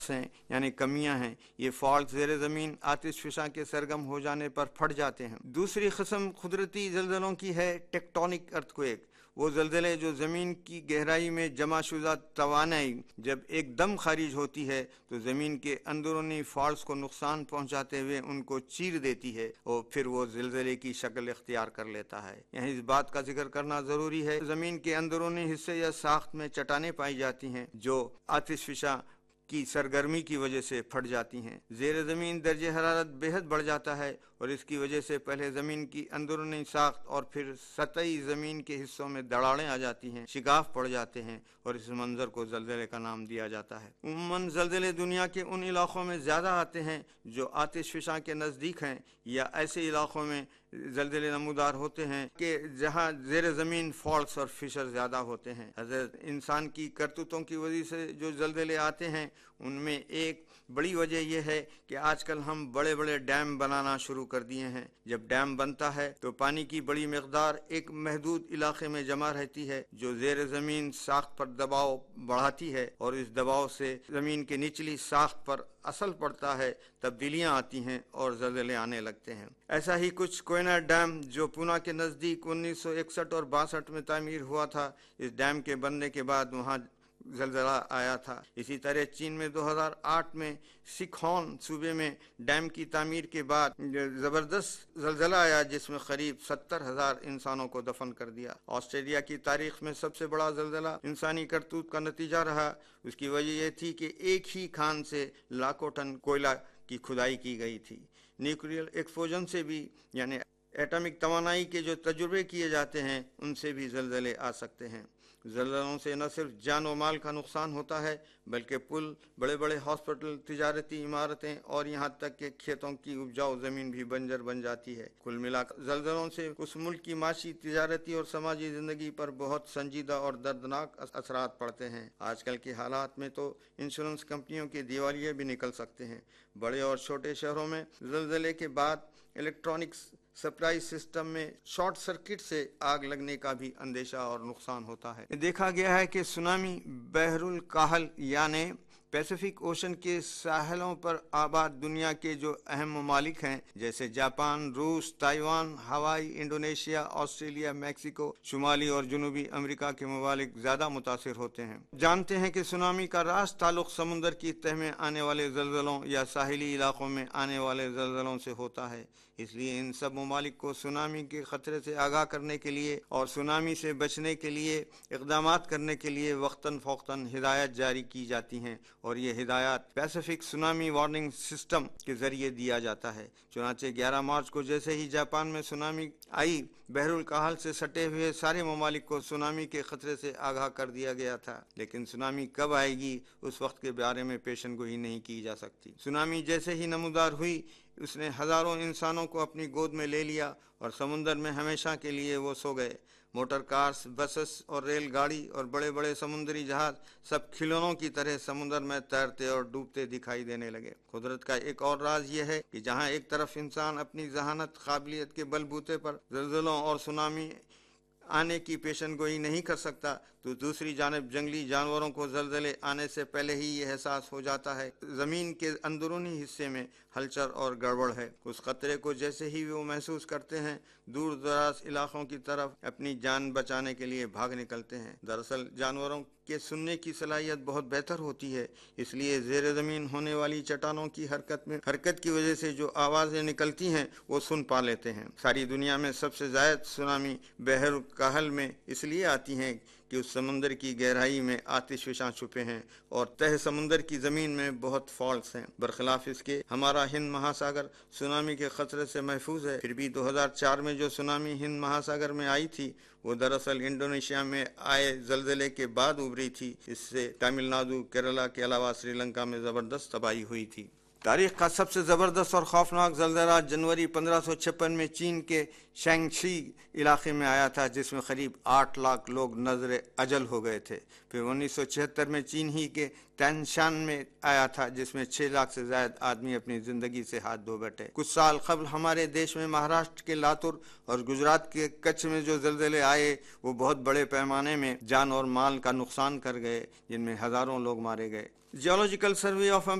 ہیں یعنی کمیاں ہیں، یہ فالٹ زیر زمین آتش فشاں کے سرگرم ہو جانے پر پھٹ جاتے ہیں۔ دوسری قسم قدرتی زلزلوں کی ہے ٹیکٹونک ارتھکویک، وہ زلزلے جو زمین کی گہرائی میں جمع شدہ توانائی جب ایک دم خارج ہوتی ہے تو زمین کے اندرونی فالٹس کو نقصان پہنچاتے ہوئے ان کو چیر دیتی ہے اور پھر وہ زلزلے کی شکل اختیار کر لیتا ہے۔ یہاں اس بات کا ذکر کرنا ضروری ہے، زمین کے اندرونی حصے یا ساخت میں چٹانیں پائی جاتی ہیں جو آتش فشاں کی سرگرمی کی وجہ سے پھٹ جاتی ہیں۔ زیر زمین درجہ حرارت بہت بڑھ جاتا ہے اور اس کی وجہ سے پہلے زمین کی اندرونی ساخت اور پھر سطحی زمین کے حصوں میں دراڑیں آ جاتی ہیں، شگاف پڑ جاتے ہیں اور اس منظر کو زلزلے کا نام دیا جاتا ہے۔ عموماً زلزلے دنیا کے ان علاقوں میں زیادہ آتے ہیں جو آتش فشاں کے نزدیک ہیں یا ایسے علاقوں میں زلزلے نمودار ہوتے ہیں کہ جہاں زیر زمین فالٹس اور فشر زیادہ ہوتے ہیں۔ حضرت انسان کی کرتوتوں کی وجہ سے جو زلزلے آتے ہیں ان میں ایک بڑی وجہ یہ ہے کہ آج کل ہم بڑے بڑے ڈیم بنانا شروع کر دیے ہیں۔ جب ڈیم بنتا ہے تو پانی کی بڑی مقدار ایک محدود علاقے میں جمع رہتی ہے جو زیر زمین ساخت پر دباؤ بڑھاتی ہے اور اس دباؤ سے زمین کے نچلی ساخت پر اثر پڑتا ہے، تبدیلیاں آتی ہیں اور زلزلے آنے لگتے ہیں۔ ایسا ہی کچھ کوئنہ ڈیم جو پونا کے نزدیک 1961 اور 62 میں تعمیر ہوا تھا، اس ڈیم کے بننے کے بعد وہاں زلزلہ آیا تھا۔ اسی طرح چین میں 2008 میں سکھون صوبے میں ڈیم کی تعمیر کے بعد زبردست زلزلہ آیا جس میں قریب 70,000 انسانوں کو دفن کر دیا۔ آسٹریلیا کی تاریخ میں سب سے بڑا زلزلہ انسانی کرتوت کا نتیجہ رہا۔ اس کی وجہ یہ تھی کہ ایک ہی کھان سے لاکھوں ٹن کوئلہ کی کھدائی کی گئی تھی۔ نیوکلیئر ایکسپلوژن سے بھی یعنی ایٹمک توانائی کے جو تجربے کیے جاتے ہیں ان سے بھی زلزلے آ سکتے ہیں۔ زلزلوں سے نہ صرف جان و مال کا نقصان ہوتا ہے بلکہ پل، بڑے بڑے ہاسپٹل، تجارتی عمارتیں اور یہاں تک کہ کھیتوں کی اپجاؤ زمین بھی بنجر بن جاتی ہے۔ کل ملا کر زلزلوں سے اس ملک کی معاشی، تجارتی اور سماجی زندگی پر بہت سنجیدہ اور دردناک اثرات پڑتے ہیں۔ آج کل کے حالات میں تو انشورنس کمپنیوں کے دیوالیے بھی نکل سکتے ہیں۔ بڑے اور چھوٹے شہروں میں زلزلے کے بعد الیکٹرانکس سپلائی سسٹم میں شارٹ سرکٹ سے آگ لگنے کا بھی اندیشہ اور نقصان ہوتا ہے۔ دیکھا گیا ہے کہ سونامی بحر الکاہل یعنی پیسیفک اوشن کے ساحلوں پر آباد دنیا کے جو اہم ممالک ہیں جیسے جاپان، روس، تائیوان، ہوائی، انڈونیشیا، آسٹریلیا، میکسیکو، شمالی اور جنوبی امریکہ کے ممالک زیادہ متاثر ہوتے ہیں۔ جانتے ہیں کہ سونامی کا راز تعلق سمندر کی تہہ میں آنے والے زلزلوں یا ساحلی علاقوں میں آنے والے زلزلوں سے ہوتا ہے۔ اس لیے ان سب ممالک کو سونامی کے خطرے سے آگاہ کرنے کے لیے اور سونامی سے بچنے کے لیے اقدامات کرنے کے لیے وقتاً فوقتاً ہدایات جاری کی جاتی ہیں اور یہ ہدایات پیسیفک سونامی وارننگ سسٹم کے ذریعے دیا جاتا ہے۔ چنانچہ 11 مارچ کو جیسے ہی جاپان میں سونامی آئی، بحر الکاہل سے سٹے ہوئے سارے ممالک کو سونامی کے خطرے سے آگاہ کر دیا گیا تھا، لیکن سونامی کب آئے گی اس وقت کے بارے میں پیشن گوئی نہیں کی جا سکتی۔ سونامی جیسے ہی نمودار ہوئی، اس نے ہزاروں انسانوں کو اپنی گود میں لے لیا اور سمندر میں ہمیشہ کے لیے وہ سو گئے۔ موٹر کارز، بسز اور ریل گاڑی اور بڑے بڑے سمندری جہاز سب کھلونوں کی طرح سمندر میں تیرتے اور ڈوبتے دکھائی دینے لگے۔ قدرت کا ایک اور راز یہ ہے کہ جہاں ایک طرف انسان اپنی ذہانت، قابلیت کے بل بوتے پر زلزلوں اور سونامی آنے کی پیشن گوئی نہیں کر سکتا تو دوسری جانب جنگلی جانوروں کو زلزلے آنے سے پہلے ہی یہ احساس ہو جاتا ہے زمین کے اندرونی حصے میں ہلچل اور گڑبڑ ہے۔ اس خطرے کو جیسے ہی وہ محسوس کرتے ہیں دور دراز علاقوں کی طرف اپنی جان بچانے کے لیے بھاگ نکلتے ہیں۔ دراصل جانوروں کے سننے کی صلاحیت بہت بہتر ہوتی ہے، اس لیے زیر زمین ہونے والی چٹانوں کی حرکت کی وجہ سے جو آوازیں نکلتی ہیں وہ سن پا لیتے ہیں۔ ساری دنیا میں سب سے زائد سونامی بحر الکاہل میں اس لیے آتی ہیں کہ اس سمندر کی گہرائی میں آتش فشاں چھپے ہیں اور تہ سمندر کی زمین میں بہت فالٹس ہیں۔ برخلاف اس کے ہمارا ہند مہاساگر سونامی کے خطرے سے محفوظ ہے، پھر بھی 2004 میں جو سونامی ہند مہاساگر میں آئی تھی وہ دراصل انڈونیشیا میں آئے زلزلے کے بعد ابھری تھی۔ اس سے تامل ناڈو، کیرلا کے علاوہ سری لنکا میں زبردست تباہی ہوئی تھی۔ تاریخ کا سب سے زبردست اور خوفناک زلزلہ جنوری 1556 میں چین کے شینگشی علاقے میں آیا تھا، جس میں قریب 8 لاکھ لوگ نظر اجل ہو گئے تھے۔ پھر 1976 میں چین ہی کے تینشان میں آیا تھا، جس میں 6 لاکھ سے زائد آدمی اپنی زندگی سے ہاتھ دھو بیٹھے۔ کچھ سال قبل ہمارے دیش میں مہاراشٹر کے لاتور اور گجرات کے کچھ میں جو زلزلے آئے وہ بہت بڑے پیمانے میں جان اور مال کا نقصان کر گئے، جن میں ہزاروں لوگ مارے گئے۔ Geological survey of